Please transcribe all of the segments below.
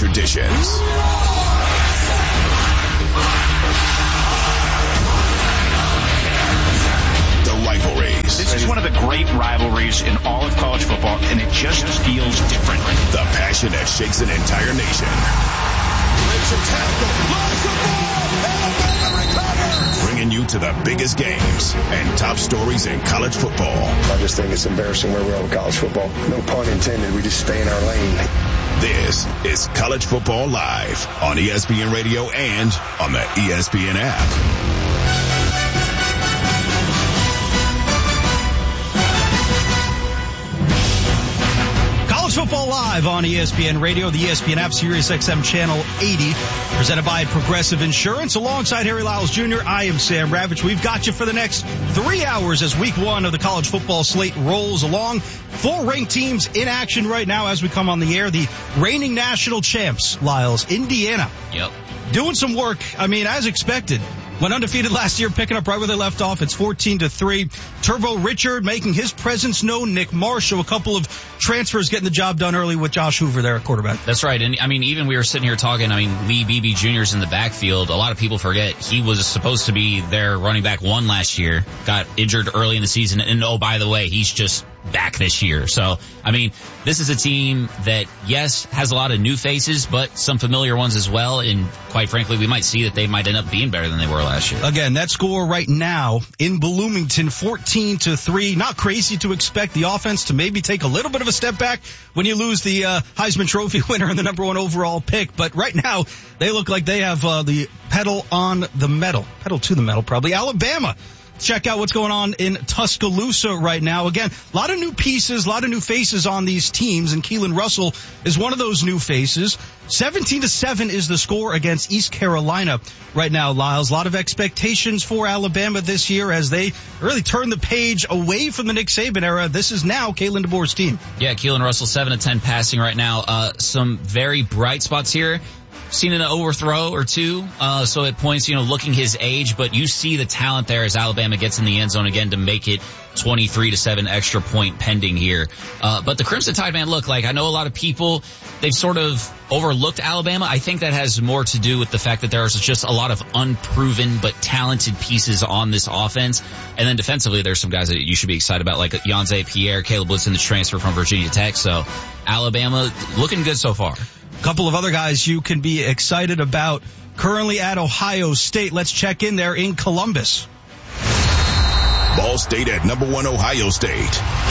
traditions. Rivalries. This is one of the great rivalries in all of college football, and it just feels different. The passion that shakes an entire nation. Bringing you to the biggest games and top stories in college football. I just think it's embarrassing where we are with college football. No pun intended. We just stay in our lane. This is College Football Live on ESPN Radio and on the ESPN app. Football Live on ESPN Radio, the ESPN app, Sirius XM Channel 80, presented by Progressive Insurance. Alongside Harry Lyles Jr., I am Sam Ravitch. We've got you for the next 3 hours as week one of the college football slate rolls along. 4 ranked teams in action right now as we come on the air. The reigning national champs, Lyles, Indiana. Yep. Doing some work, as expected. Went undefeated last year, picking up right where they left off. It's 14-3. Turbo Richard making his presence known. Nick Marshall, a couple of transfers getting the job done early with Josh Hoover there at quarterback. That's right. And, even we were sitting here talking, Lee Beebe Jr.'s in the backfield. A lot of people forget he was supposed to be their running back 1 last year. Got injured early in the season. And, oh, by the way, he's just back this year. So, this is a team that, yes, has a lot of new faces, but some familiar ones as well. And quite frankly, we might see that they might end up being better than they were last year. Again, that score right now in Bloomington, 14-3. Not crazy to expect the offense to maybe take a little bit of a step back when you lose the Heisman Trophy winner and the number 1 overall pick. But right now, they look like they have the pedal on the metal. Pedal to the metal, probably. Alabama. Check out what's going on in Tuscaloosa right now. Again, a lot of new pieces, a lot of new faces on these teams, and Keelan Russell is one of those new faces. 17-7 is the score against East Carolina right now, Lyles. A lot of expectations for Alabama this year as they really turn the page away from the Nick Saban era. This is now Kalen DeBoer's team. Yeah, Keelan Russell, 7-10 passing right now. Some very bright spots here. Seen an overthrow or two, so it points, looking his age, but you see the talent there as Alabama gets in the end zone again to make it 23-7 extra point pending here. But the Crimson Tide, man, look, I know a lot of people, they've sort of overlooked Alabama. I think that has more to do with the fact that there's just a lot of unproven but talented pieces on this offense. And then defensively, there's some guys that you should be excited about, like Yonze Pierre, Caleb Woodson, the transfer from Virginia Tech. So Alabama looking good so far. Couple of other guys you can be excited about currently at Ohio State. Let's check in there in Columbus. Ball State at number 1 Ohio State.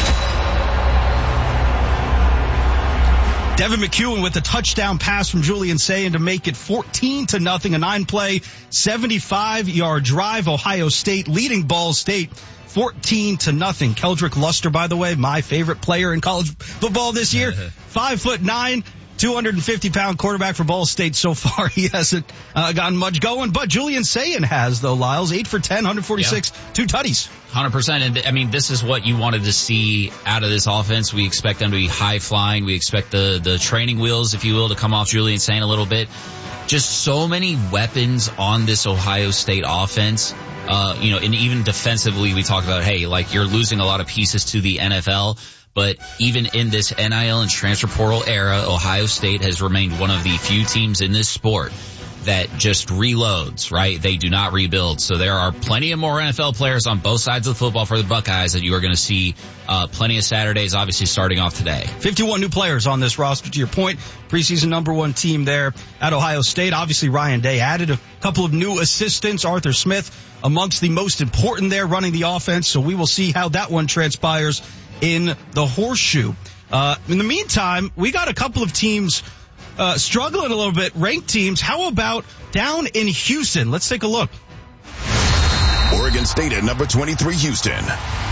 Devin McEwen with a touchdown pass from Julian Sayin to make it 14-0, a 9-play, 75-yard drive. Ohio State leading Ball State 14-0. Keldrick Luster, by the way, my favorite player in college football this year. 5'9", 250-pound quarterback for Ball State so far. He hasn't gotten much going, but Julian Sayin has, though, Lyles. 8 for 10, 146, 2 tutties. 100%. And this is what you wanted to see out of this offense. We expect them to be high flying. We expect the training wheels, if you will, to come off Julian Sayin a little bit. Just so many weapons on this Ohio State offense. And even defensively, we talk about, hey, you're losing a lot of pieces to the NFL. But even in this NIL and transfer portal era, Ohio State has remained one of the few teams in this sport that just reloads, right? They do not rebuild. So there are plenty of more NFL players on both sides of the football for the Buckeyes that you are going to see plenty of Saturdays, obviously starting off today. 51 new players on this roster, to your point. Preseason number 1 team there at Ohio State. Obviously, Ryan Day added a couple of new assistants. Arthur Smith amongst the most important there running the offense. So we will see how that one transpires in the horseshoe. In the meantime, we got a couple of teams struggling a little bit, ranked teams. How about down in Houston? Let's take a look. Oregon State at number 23, Houston.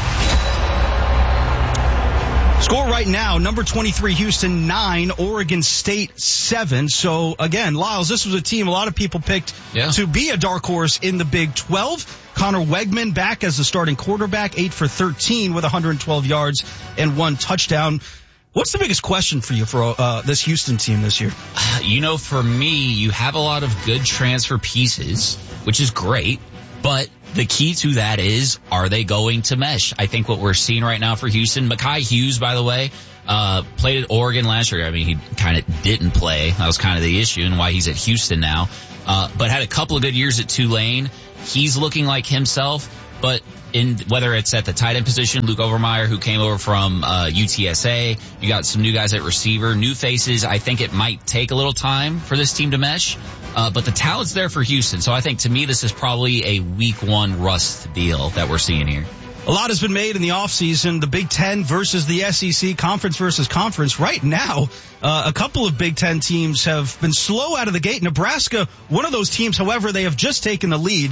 Score right now, number 23, Houston 9, Oregon State 7. So, again, Lyles, this was a team a lot of people picked to be a dark horse in the Big 12. Connor Wegman back as the starting quarterback, 8 for 13 with 112 yards and 1 touchdown. What's the biggest question for you for this Houston team this year? For me, you have a lot of good transfer pieces, which is great, but the key to that is, are they going to mesh? I think what we're seeing right now for Houston, Mekhi Hughes, by the way, Played at Oregon last year. I mean, he kind of didn't play. That was kind of the issue and why he's at Houston now. But had a couple of good years at Tulane. He's looking like himself, but whether it's at the tight end position, Luke Overmeyer, who came over from UTSA, you got some new guys at receiver, new faces. I think it might take a little time for this team to mesh, but the talent's there for Houston. So I think, to me, this is probably a week one rust deal that we're seeing here. A lot has been made in the offseason, the Big Ten versus the SEC, conference versus conference. Right now, a couple of Big Ten teams have been slow out of the gate. Nebraska, one of those teams, however, they have just taken the lead,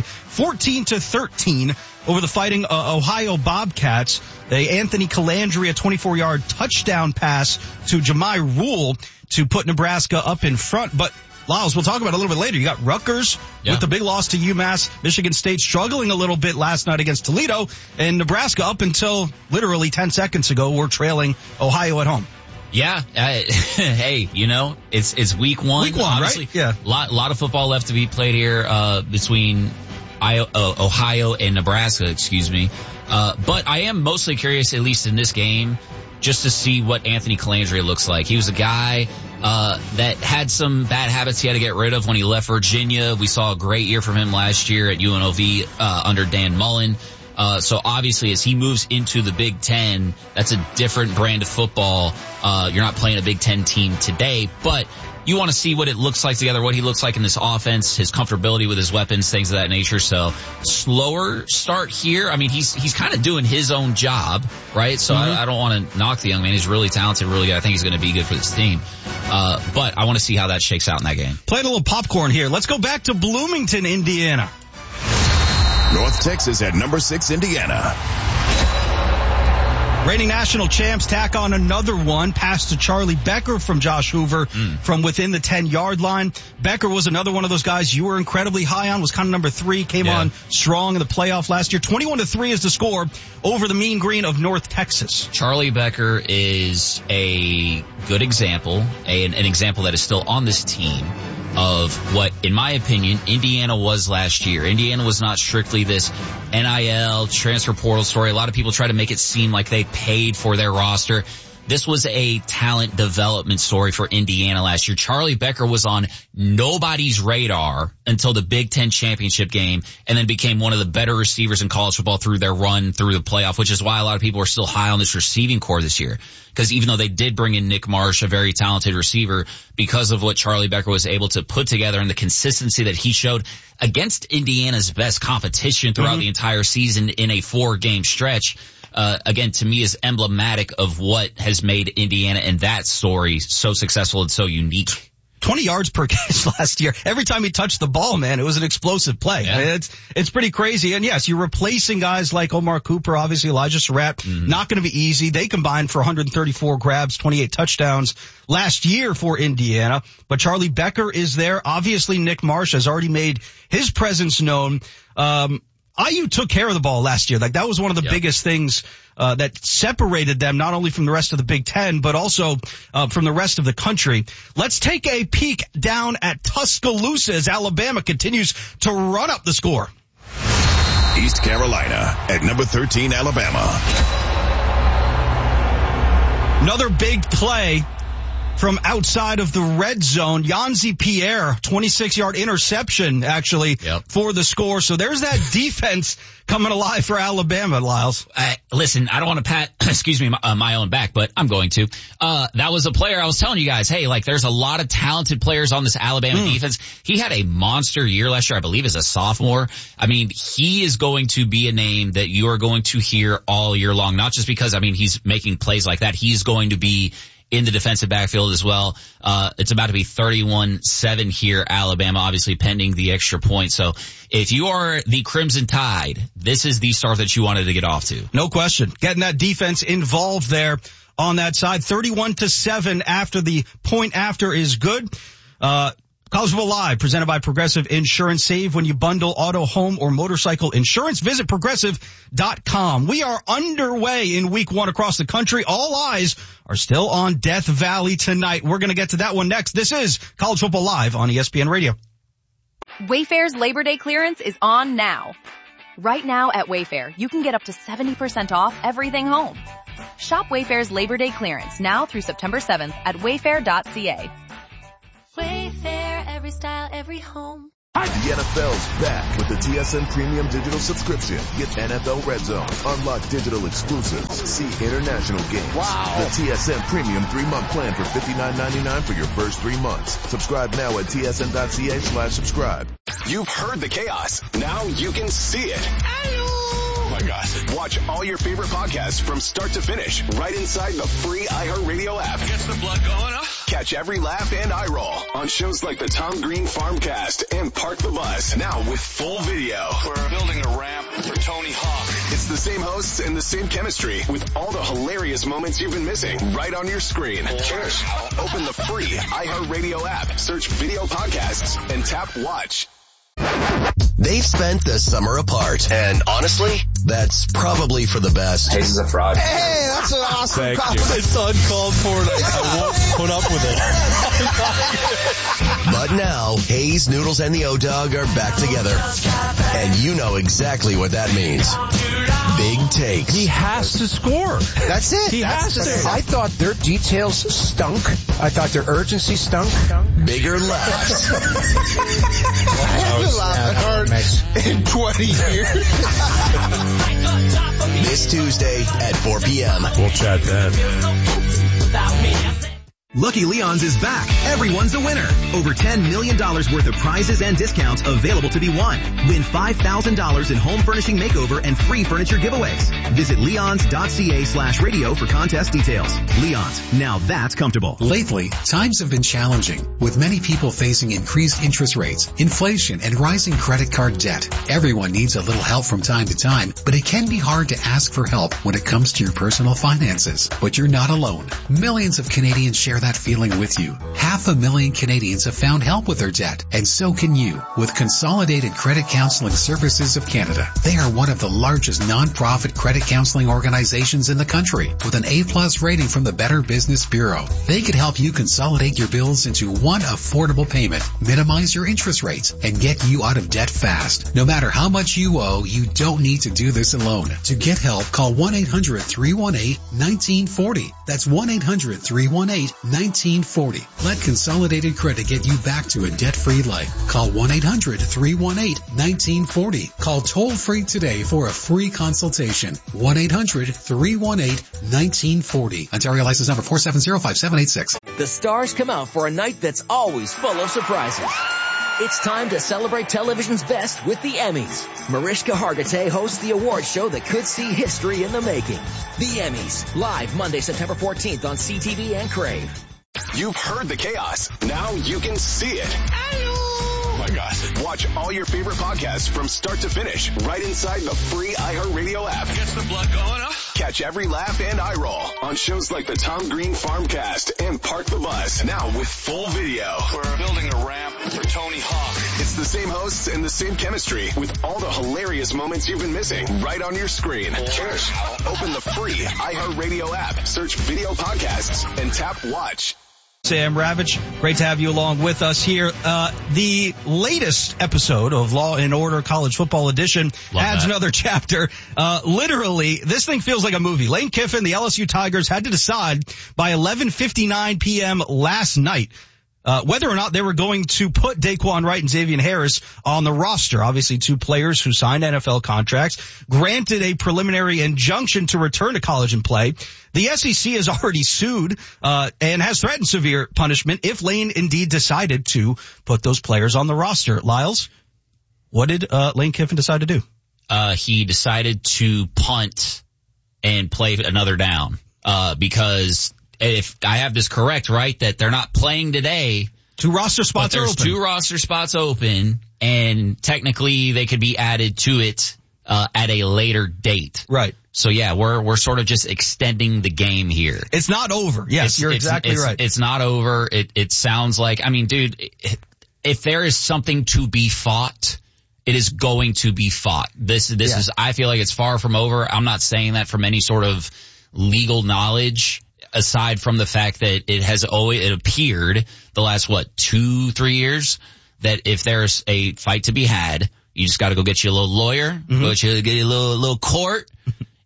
14-13 over the Fighting Ohio Bobcats. Anthony Calandria, 24-yard touchdown pass to Jahmai Rule to put Nebraska up in front. But Lyles, we'll talk about it a little bit later. You got Rutgers with the big loss to UMass. Michigan State struggling a little bit last night against Toledo. And Nebraska, up until literally 10 seconds ago, were trailing Ohio at home. Yeah. Hey, it's week one. Week one, obviously, right? Yeah. Lot of football left to be played here between Ohio and Nebraska, but I am mostly curious, at least in this game, just to see what Anthony Calandria looks like. He was a guy that had some bad habits he had to get rid of when he left Virginia. We saw a great year from him last year at UNLV under Dan Mullen. So obviously, as he moves into the Big Ten, that's a different brand of football. You're not playing a Big Ten team today, but you want to see what it looks like together, what he looks like in this offense, his comfortability with his weapons, things of that nature. So slower start here. I mean, he's kind of doing his own job, right? So I don't want to knock the young man. He's really talented, really good. I think he's going to be good for this team. But I want to see how that shakes out in that game. Playing a little popcorn here. Let's go back to Bloomington, Indiana. North Texas at number 6, Indiana. Reigning national champs tack on another one. Pass to Charlie Becker from Josh Hoover from within the 10-yard line. Becker was another one of those guys you were incredibly high on, was kind of number 3, came on strong in the playoff last year. 21-3 is the score over the Mean Green of North Texas. Charlie Becker is a good example, an example that is still on this team of what, in my opinion, Indiana was last year. Indiana was not strictly this NIL transfer portal story. A lot of people try to make it seem like they paid for their roster. This was a talent development story for Indiana last year. Charlie Becker was on nobody's radar until the Big Ten championship game, and then became one of the better receivers in college football through their run through the playoff, which is why a lot of people are still high on this receiving core this year. Because even though they did bring in Nick Marsh, a very talented receiver, because of what Charlie Becker was able to put together and the consistency that he showed against Indiana's best competition throughout the entire season in a 4-game stretch, again, to me, is emblematic of what has made Indiana and that story so successful and so unique. 20 yards per catch last year. Every time he touched the ball, man, it was an explosive play. Yeah. I mean, it's pretty crazy. And yes, you're replacing guys like Omar Cooper, obviously Elijah Surratt. Not going to be easy. They combined for 134 grabs, 28 touchdowns last year for Indiana. But Charlie Becker is there. Obviously, Nick Marsh has already made his presence known. IU took care of the ball last year. Like, that was one of the biggest things that separated them, not only from the rest of the Big Ten, but also from the rest of the country. Let's take a peek down at Tuscaloosa as Alabama continues to run up the score. East Carolina at number 13, Alabama. Another big play from outside of the red zone. Yanzi Pierre, 26-yard interception, actually, for the score. So there's that defense coming alive for Alabama, Lyles. Listen, I don't want to pat, my own back, but I'm going to. That was a player I was telling you guys, hey, like, there's a lot of talented players on this Alabama defense. He had a monster year last year, I believe, as a sophomore. I mean, he is going to be a name that you are going to hear all year long, not just because, I mean, he's making plays like that. He's going to be in the defensive backfield as well. It's about to be 31-7 here, Alabama, obviously pending the extra point. So if you are the Crimson Tide, this is the start that you wanted to get off to. No question. Getting that defense involved there on that side. 31-7 after the point after is good. College Football Live, presented by Progressive Insurance. Save when you bundle auto, home, or motorcycle insurance. Visit Progressive.com. We are underway in week 1 across the country. All eyes are still on Death Valley tonight. We're going to get to that one next. This is College Football Live on ESPN Radio. Wayfair's Labor Day clearance is on now. Right now at Wayfair, you can get up to 70% off everything home. Shop Wayfair's Labor Day clearance now through September 7th at wayfair.ca. Wayfair, every style, every home. The NFL's back with the TSN Premium Digital subscription. Get NFL Red Zone, unlock digital exclusives, see international games. Wow. The TSN Premium 3-month plan for $59.99 for your first 3 months. Subscribe now at tsn.ca/subscribe. You've heard the chaos. Now you can see it. Oh my God. Watch all your favorite podcasts from start to finish right inside the free iHeartRadio app. Gets the blood going, huh? Catch every laugh and eye roll on shows like the Tom Green Farmcast and Park the Bus. Now with full video. We're building a ramp for Tony Hawk. It's the same hosts and the same chemistry with all the hilarious moments you've been missing right on your screen. Cheers. Open the free iHeartRadio app, search video podcasts, and tap watch. They've spent the summer apart, and honestly, that's probably for the best. Hayes is a fraud. Hey, that's an awesome compliment. It's uncalled for, and I won't put up with it. But now, Hayes, Noodles, and the O-Dog are back together. And you know exactly what that means. Big takes. He has to score. That's it. He has to. I thought their details stunk. I thought their urgency stunk. Bigger laughs. I haven't laughed hard in 20 years. This Tuesday at 4 p.m. We'll chat then. Lucky Leon's is back. Everyone's a winner. Over $10 million worth of prizes and discounts available to be won. Win $5,000 in home furnishing makeover and free furniture giveaways. Visit leons.ca/radio for contest details. Leon's, now that's comfortable. Lately, times have been challenging, with many people facing increased interest rates, inflation, and rising credit card debt. Everyone needs a little help from time to time, but it can be hard to ask for help when it comes to your personal finances. But you're not alone. Millions of Canadians share that feeling with you. 500,000 Canadians have found help with their debt, and so can you with Consolidated Credit Counseling Services of Canada. They are one of the largest non-profit credit counseling organizations in the country with an A+ rating from the Better Business Bureau. They could help you consolidate your bills into one affordable payment, minimize your interest rates, and get you out of debt fast. No matter how much you owe, you don't need to do this alone. To get help, call 1-800-318-1940. That's 1-800-318-1940. Let Consolidated Credit get you back to a debt-free life. Call 1-800-318-1940. Call toll-free today for a free consultation. 1-800-318-1940. Ontario license number 4705786. The stars come out for a night that's always full of surprises. It's time to celebrate television's best with the Emmys. Mariska Hargitay hosts the award show that could see history in the making. The Emmys, live Monday, September 14th on CTV and Crave. You've heard the chaos. Now you can see it. Oh my God. Watch all your favorite podcasts from start to finish right inside the free iHeartRadio app. Gets the blood going, huh? Catch every laugh and eye roll on shows like the Tom Green Farmcast and Park the Bus. Now with full video. We're building a ramp for Tony Hawk. It's the same hosts and the same chemistry with all the hilarious moments you've been missing right on your screen. Cheers. Open the free iHeartRadio app, search video podcasts, and tap watch. Sam Ravitch, great to have you along with us here. The latest episode of Law & Order College Football Edition adds another chapter. Literally, this thing feels like a movie. Lane Kiffin, the LSU Tigers, had to decide by 11:59 p.m. last night whether or not they were going to put Daquan Wright and Xavier Harris on the roster. Obviously, two players who signed NFL contracts, granted a preliminary injunction to return to college and play. The SEC has already sued and has threatened severe punishment if Lane indeed decided to put those players on the roster. Lyles, what did Lane Kiffin decide to do? He decided to punt and play another down because if I have this correct, right, that they're not playing today. Two roster spots are open. There's 2 roster spots open, and technically they could be added to it at a later date. Right. So yeah, we're sort of just extending the game here. It's not over. Yes, you're exactly right. It's not over. It sounds like, I mean, dude, if there is something to be fought, it is going to be fought. This is, I feel like it's far from over. I'm not saying that from any sort of legal knowledge, aside from the fact that it appeared the last, 2-3 years, that if there's a fight to be had, you just got to go get you a little lawyer, get you a little court,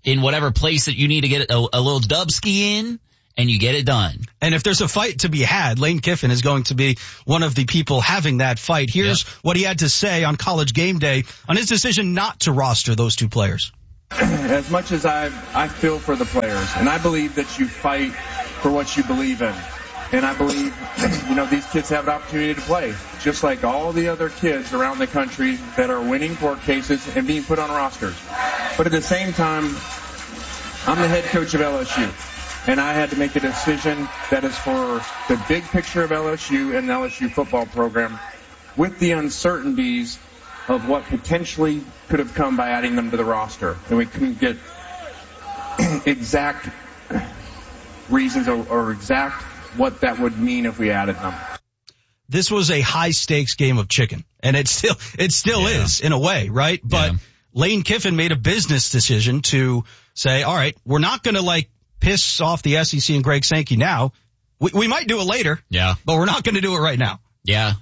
in whatever place that you need to get a little dubski in, and you get it done. And if there's a fight to be had, Lane Kiffin is going to be one of the people having that fight. Here's what he had to say on College Game Day on his decision not to roster those two players. As much as I feel for the players, and I believe that you fight for what you believe in. And I believe, these kids have an opportunity to play, just like all the other kids around the country that are winning court cases and being put on rosters. But at the same time, I'm the head coach of LSU, and I had to make a decision that is for the big picture of LSU and the LSU football program, with the uncertainties of what potentially could have come by adding them to the roster. And we couldn't get exact reasons or exact what that would mean if we added them. This was a high stakes game of chicken, and it still is in a way, right? But Lane Kiffin made a business decision to say, all right, we're not going to piss off the SEC and Greg Sankey now. We might do it later. Yeah. But we're not going to do it right now. Yeah.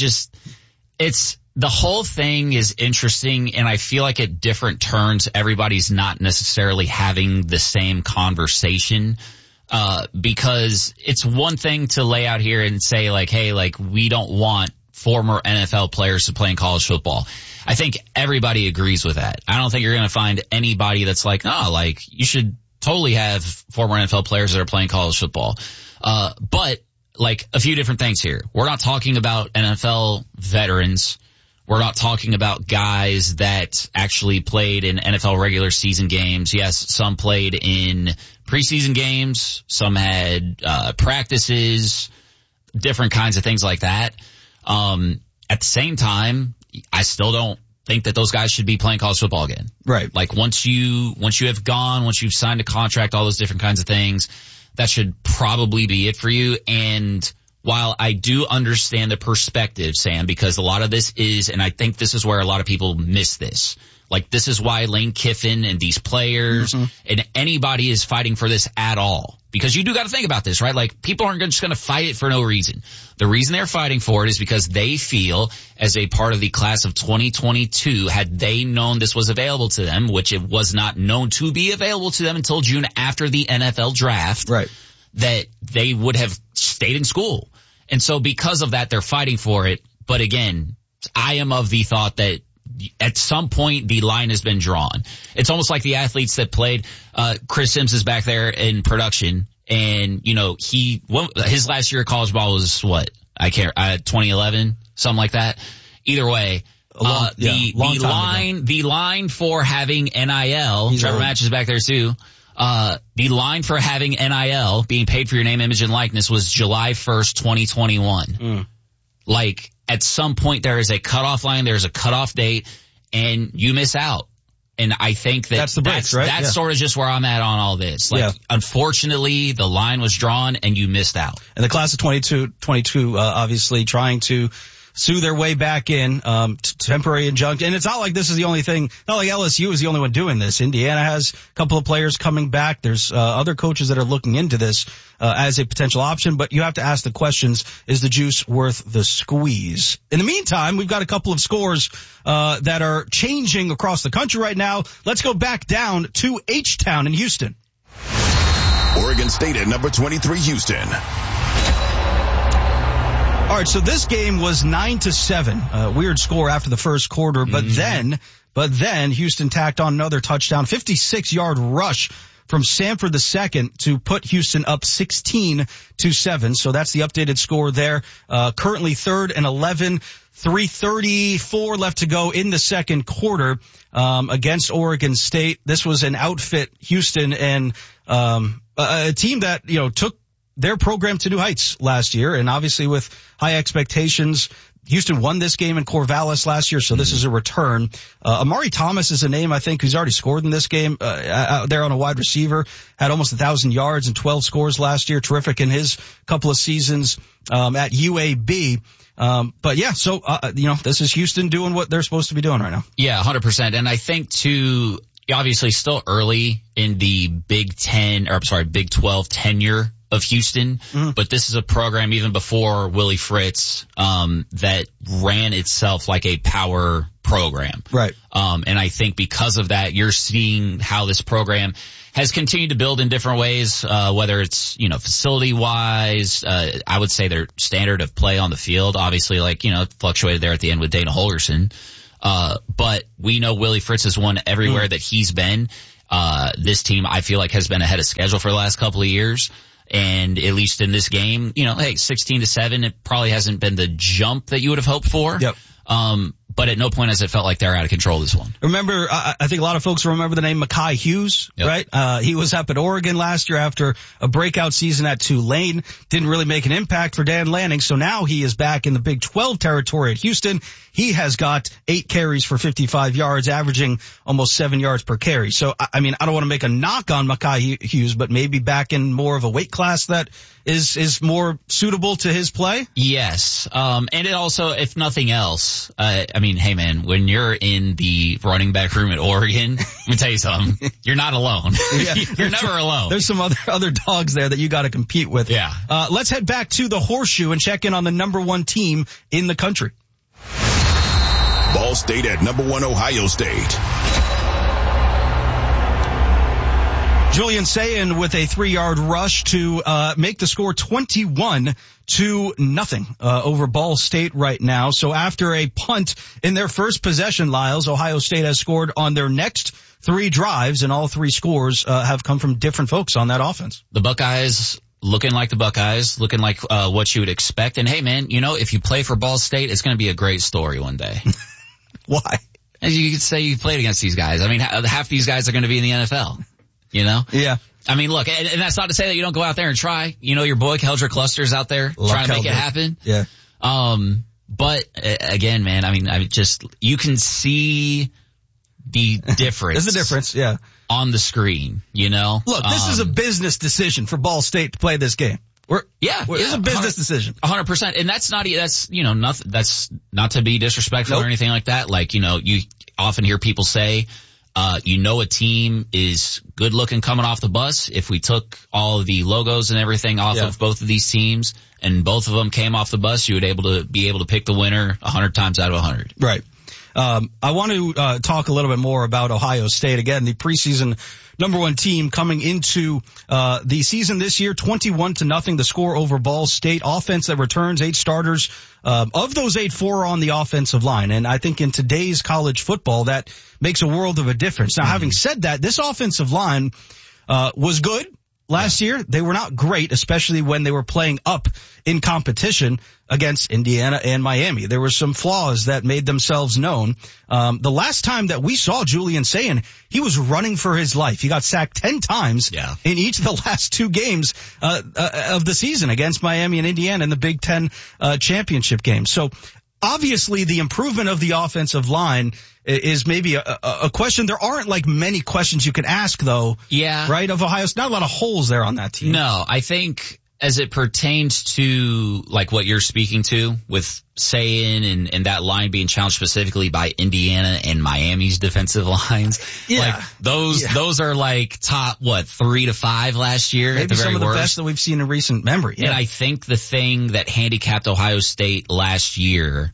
The whole thing is interesting, and I feel like at different turns, everybody's not necessarily having the same conversation. Because it's one thing to lay out here and say hey, we don't want former NFL players to play in college football. I think everybody agrees with that. I don't think you're going to find anybody that's you should totally have former NFL players that are playing college football. But a few different things here. We're not talking about NFL veterans. We're not talking about guys that actually played in NFL regular season games. Yes, some played in preseason games. Some had practices, different kinds of things like that. At the same time, I still don't think that those guys should be playing college football again. Right. Once you have gone, once you've signed a contract, all those different kinds of things, that should probably be it for you. And while I do understand the perspective, Sam, because a lot of this is, and I think this is where a lot of people miss this. This is why Lane Kiffin and these players and anybody is fighting for this at all. Because you do got to think about this, right? People aren't just going to fight it for no reason. The reason they're fighting for it is because they feel, as a part of the class of 2022, had they known this was available to them, which it was not known to be available to them until June after the NFL draft, right, that they would have stayed in school. And so because of that, they're fighting for it. But again, I am of the thought that at some point the line has been drawn. It's almost like the athletes that played. Chris Sims is back there in production, and his last year of college ball was what? 2011, something like that. Either way, the line for having NIL. Trevor Match is back there too. The line for having NIL, being paid for your name, image, and likeness, was July 1st, 2021. At some point there is a cutoff line, there's a cutoff date, and you miss out. And I think that's the breaks, right? That's sort of just where I'm at on all this. Unfortunately, the line was drawn and you missed out. And the class of 22, obviously trying to sue their way back in, temporary injunction. And it's not like this is the only thing, not like LSU is the only one doing this. Indiana has a couple of players coming back. There's other coaches that are looking into this as a potential option, but you have to ask the questions, is the juice worth the squeeze? In the meantime, we've got a couple of scores that are changing across the country right now. Let's go back down to H-Town in Houston. Oregon State at number 23, Houston. All right, so this game was 9-7. Weird score after the first quarter, but then Houston tacked on another touchdown, 56-yard rush from Sanford II to put Houston up 16-7. So that's the updated score there. Currently 3rd and 11, 3:34 left to go in the second quarter, against Oregon State. This was an outfit, Houston, and, a team that, took their program to new heights last year, and obviously with high expectations. Houston won this game in Corvallis last year, so this is a return. Amari Thomas is a name, I think, who's already scored in this game, out there on a wide receiver. Had almost 1,000 yards and 12 scores last year. Terrific in his couple of seasons, at UAB. But yeah, so, this is Houston doing what they're supposed to be doing right now. Yeah, 100%. And I think obviously still early in the Big 12 tenure of Houston, but this is a program even before Willie Fritz that ran itself like a power program. Right. And I think because of that, you're seeing how this program has continued to build in different ways, whether it's, facility-wise. I would say their standard of play on the field, obviously, it fluctuated there at the end with Dana Holgorsen. But we know Willie Fritz has won everywhere that he's been. This team, I feel like, has been ahead of schedule for the last couple of years. And at least in this game, 16-7, it probably hasn't been the jump that you would have hoped for. Yep. But at no point has it felt like they're out of control this one. Remember, I think a lot of folks remember the name Mekhi Hughes, right? He was up at Oregon last year after a breakout season at Tulane. Didn't really make an impact for Dan Lanning, so now he is back in the Big 12 territory at Houston. He has got 8 carries for 55 yards, averaging almost 7 yards per carry. So, I don't want to make a knock on Mekhi Hughes, but maybe back in more of a weight class that is more suitable to his play? Yes. And it also, if nothing else, hey man, when you're in the running back room at Oregon, let me tell you something, you're not alone. Yeah. You're never alone. There's some other dogs there that you got to compete with. Yeah. Let's head back to the Horseshoe and check in on the number 1 team in the country. Ball State at number 1 Ohio State. Julian Sayin with a 3-yard rush to make the score 21-0 over Ball State right now. So after a punt in their first possession, Lyles, Ohio State has scored on their next 3 drives, and all 3 scores have come from different folks on that offense. The Buckeyes looking like the Buckeyes, looking like what you would expect. And hey man, if you play for Ball State, it's going to be a great story one day. Why? As you could say, you played against these guys. Half these guys are going to be in the NFL. Yeah. Look, and that's not to say that you don't go out there and try. Your boy Keldrick Cluster's out there trying to make it happen. Yeah. But again, man, you can see the difference. There's a difference, yeah. On the screen, Look, this is a business decision for Ball State to play this game. It's a business decision. 100%. And that's not to be disrespectful or anything like that. You often hear people say, a team is good looking coming off the bus. If we took all of the logos and everything off of both of these teams and both of them came off the bus, you would be able to pick the winner 100 times out of 100. Right. I want to talk a little bit more about Ohio State. Again, the preseason number 1 team coming into the season this year, 21-0, the score over Ball State. Offense that returns 8 starters. Of those 8, 4 are on the offensive line. And I think in today's college football, that makes a world of a difference. Now, having said that, this offensive line was good last year. They were not great, especially when they were playing up in competition against Indiana and Miami. There were some flaws that made themselves known. The last time that we saw Julian Sayin, he was running for his life. He got sacked 10 times in each of the last 2 games of the season against Miami and Indiana in the Big Ten championship game. So obviously the improvement of the offensive line is maybe a question. There aren't many questions you can ask though. Yeah. Right? Of Ohio State. Not a lot of holes there on that team. No, I think as it pertains to what you're speaking to with Sayin and that line being challenged specifically by Indiana and Miami's defensive lines. Yeah. Those are top, 3 to 5 last year maybe at the very some of the worst. best that we've seen in recent memory. Yeah. And I think the thing that handicapped Ohio State last year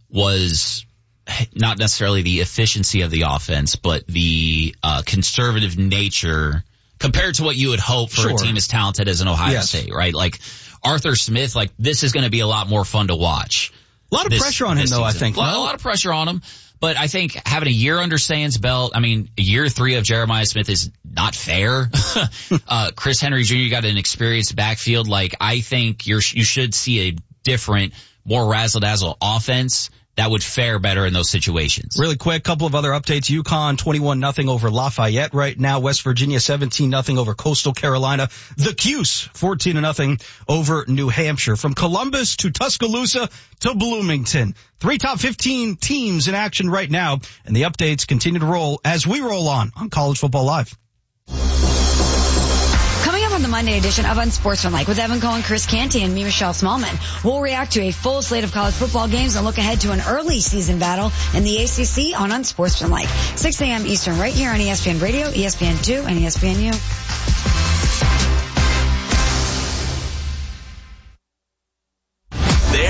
was not necessarily the efficiency of the offense, but the conservative nature compared to what you would hope for a team as talented as an Ohio State, right? Arthur Smith, this is going to be a lot more fun to watch. A lot of pressure on him, though, I think. A lot of pressure on him. But I think having a year under Sayin's belt, year 3 of Jeremiah Smith is not fair. Chris Henry Jr. got an experienced backfield. I think you should see a different, more razzle-dazzle offense that would fare better in those situations. Really quick, couple of other updates. UConn 21-0 over Lafayette right now. West Virginia 17-0 over Coastal Carolina. The Cuse 14-0 over New Hampshire. From Columbus to Tuscaloosa to Bloomington. 3 top 15 teams in action right now, and the updates continue to roll as we roll on College Football Live. Coming up on the Monday edition of Unsportsmanlike with Evan Cohen, Chris Canty, and me, Michelle Smallman, we'll react to a full slate of college football games and look ahead to an early season battle in the ACC on Unsportsmanlike. 6 a.m. Eastern right here on ESPN Radio, ESPN2, and ESPNU.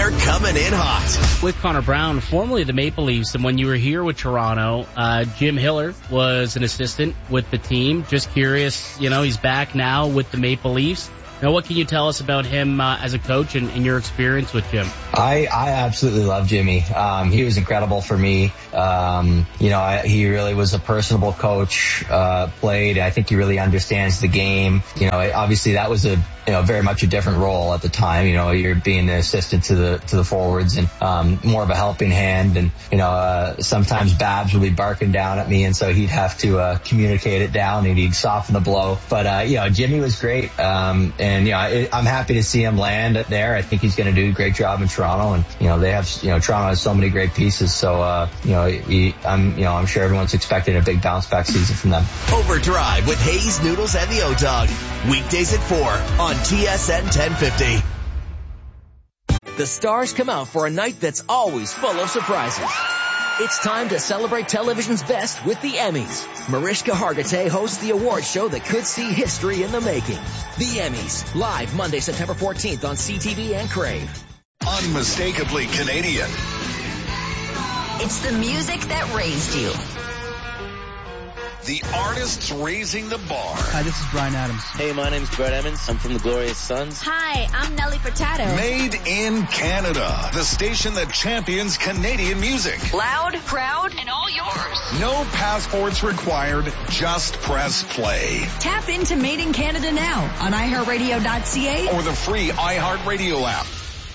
They're coming in hot. With Connor Brown, formerly the Maple Leafs, and when you were here with Toronto, Jim Hiller was an assistant with the team. Just curious, he's back now with the Maple Leafs. Now, what can you tell us about him as a coach and your experience with Jim? I absolutely love Jimmy. He was incredible for me. He really was a personable coach, played. I think he really understands the game. Obviously that was very much a different role at the time. You're being the assistant to the forwards and more of a helping hand. And sometimes Babs would be barking down at me, and so he'd have to communicate it down, and he'd soften the blow. But Jimmy was great. I'm happy to see him land there. I think he's going to do a great job in Toronto, and Toronto has so many great pieces. So I'm sure everyone's expecting a big bounce back season from them. Overdrive with Hayes, Noodles, and the O-Dog. Weekdays at 4 on TSN 1050. The stars come out for a night that's always full of surprises. It's time to celebrate television's best with the Emmys. Mariska Hargitay hosts the award show that could see history in the making. The Emmys, live Monday, September 14th on CTV and Crave. Unmistakably Canadian. It's the music that raised you. The artists raising the bar. Hi, this is Bryan Adams. Hey, my name's Brett Emmons. I'm from the Glorious Sons. Hi, I'm Nelly Furtado. Made in Canada, the station that champions Canadian music. Loud, proud, and all yours. No passports required, just press play. Tap into Made in Canada now on iHeartRadio.ca or the free iHeartRadio app.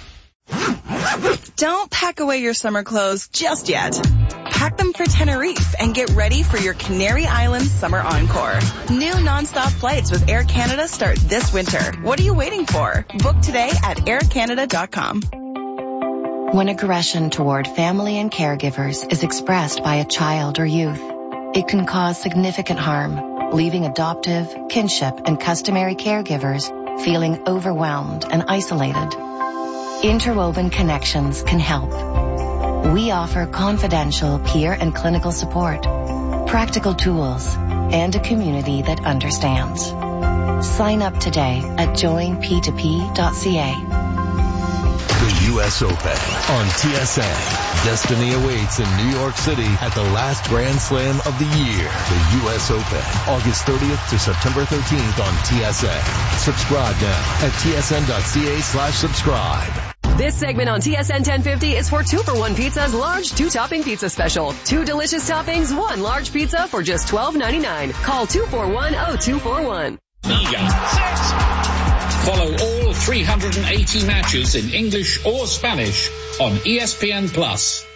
Don't pack away your summer clothes just yet. Pack them for Tenerife and get ready for your Canary Islands Summer Encore. New nonstop flights with Air Canada start this winter. What are you waiting for? Book today at aircanada.com. When aggression toward family and caregivers is expressed by a child or youth, it can cause significant harm, leaving adoptive, kinship, and customary caregivers feeling overwhelmed and isolated. Interwoven Connections can help. We offer confidential peer and clinical support, practical tools, and a community that understands. Sign up today at joinp2p.ca. The U.S. Open on TSN. Destiny awaits in New York City at the last Grand Slam of the year. The U.S. Open, August 30th to September 13th on TSN. Subscribe now at tsn.ca/subscribe. This segment on TSN 1050 is for 2-for-1 Pizza's large 2-topping pizza special. 2 delicious toppings, 1 large pizza for just $12.99. Call 241-0241. Liga 6. Follow all 380 matches in English or Spanish on ESPN Plus.